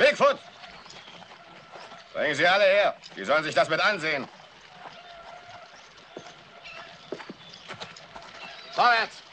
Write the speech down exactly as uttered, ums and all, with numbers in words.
Bigfoot! Bringen Sie alle her. Die sollen sich das mit ansehen. Vorwärts!